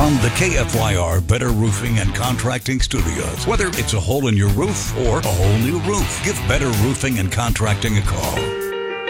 from the KFYR Better Roofing and Contracting Studios. Whether it's a hole in your roof or a whole new roof, give Better Roofing and Contracting a call.